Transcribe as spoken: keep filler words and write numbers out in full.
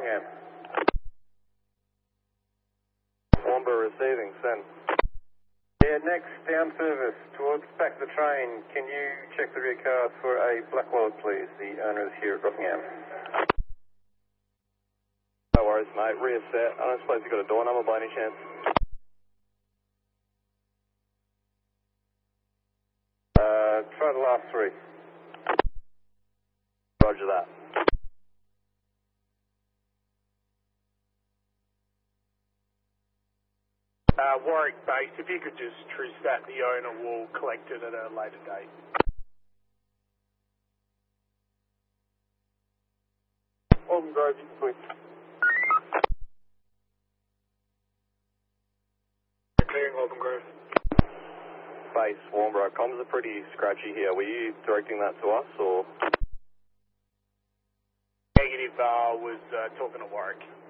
Rockingham. Womber receiving, send. Yeah, next down service towards back of the train. Can you check the rear cars for a black wallet, please? The owner is here at Rockingham. No worries, mate. Rear set. I don't suppose you've got a door number by any chance? Uh, try the last three. Roger that. Uh, Warwick Base, if you could just truce that, the owner will collect it at a later date. Alton Grove, quick. Clearing Alton Grove. Base, Warmborough. Comms are pretty scratchy here. Were you directing that to us, or? Negative, uh, was uh, talking to Warwick.